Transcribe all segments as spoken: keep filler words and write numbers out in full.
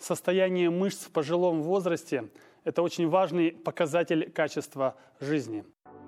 состояние мышц в пожилом возрасте – это очень важный показатель качества жизни.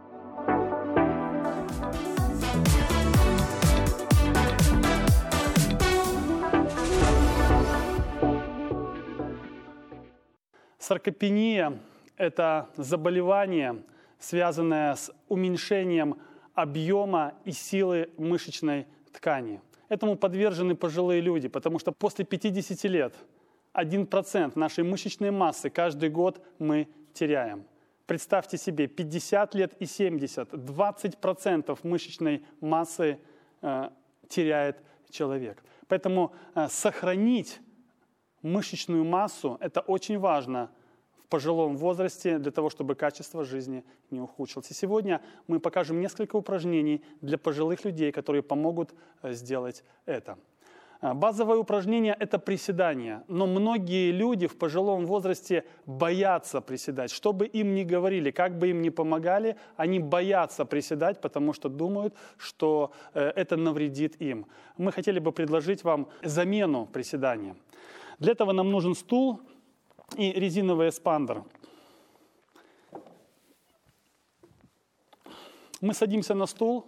Саркопения – это заболевание, связанное с уменьшением объема и силы мышечной ткани. Этому подвержены пожилые люди, потому что после пятидесяти лет один процент нашей мышечной массы каждый год мы теряем. Представьте себе, пятьдесят лет и семьдесят, двадцать процентов мышечной массы э, теряет человек. Поэтому э, сохранить мышечную массу – это очень важно в пожилом возрасте для того, чтобы качество жизни не ухудшилось. И сегодня мы покажем несколько упражнений для пожилых людей, которые помогут сделать это. Базовое упражнение – это приседание, но многие люди в пожилом возрасте боятся приседать. Что бы им ни говорили, как бы им ни помогали, они боятся приседать, потому что думают, что это навредит им. Мы хотели бы предложить вам замену приседания. Для этого нам нужен стул и резиновый эспандер. Мы садимся на стул,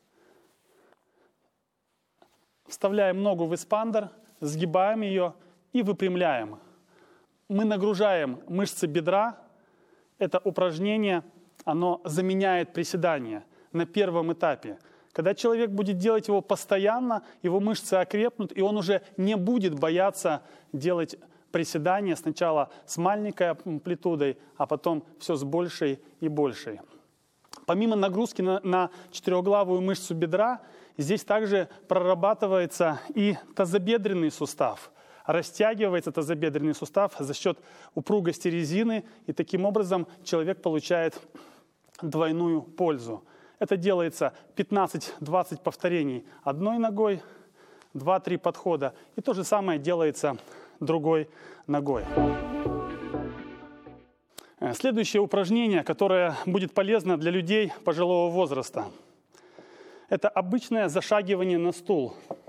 вставляем ногу в эспандер, сгибаем ее и выпрямляем. Мы нагружаем мышцы бедра. Это упражнение, оно заменяет приседание на первом этапе. Когда человек будет делать его постоянно, его мышцы окрепнут, и он уже не будет бояться делать приседания сначала с маленькой амплитудой, а потом все с большей и большей. Помимо нагрузки на, на четырехглавую мышцу бедра, здесь также прорабатывается и тазобедренный сустав. Растягивается тазобедренный сустав за счет упругости резины, и таким образом человек получает двойную пользу. Это делается пятнадцать-двадцать повторений одной ногой, два-три подхода. И то же самое делается другой ногой. Следующее упражнение, которое будет полезно для людей пожилого возраста, это обычное зашагивание на стул.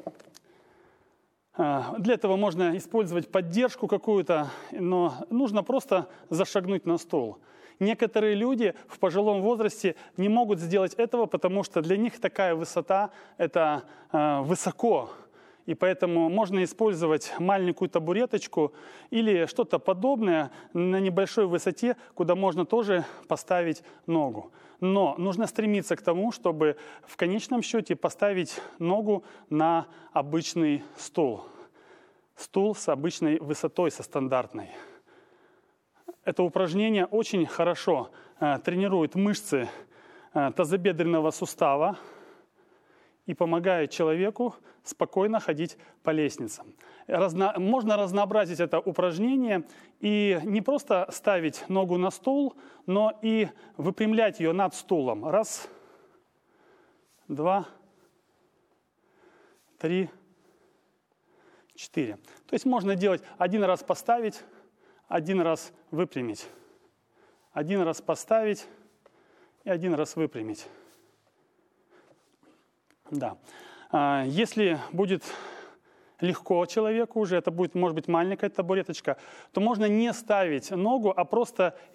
Для этого можно использовать поддержку какую-то, но нужно просто зашагнуть на стул. Некоторые люди в пожилом возрасте не могут сделать этого, потому что для них такая высота – это э, высоко. И поэтому можно использовать маленькую табуреточку или что-то подобное на небольшой высоте, куда можно тоже поставить ногу. Но нужно стремиться к тому, чтобы в конечном счете поставить ногу на обычный стул. Стул с обычной высотой, со стандартной. Это упражнение очень хорошо э, тренирует мышцы э, тазобедренного сустава и помогает человеку спокойно ходить по лестницам. Разно, можно разнообразить это упражнение и не просто ставить ногу на стул, но и выпрямлять ее над стулом. Раз, два, три, четыре. То есть можно делать один раз поставить, один раз выпрямить, один раз поставить и один раз выпрямить. Да. Если будет легко человеку уже, это будет, может быть, маленькая табуреточка, то можно не ставить ногу, а просто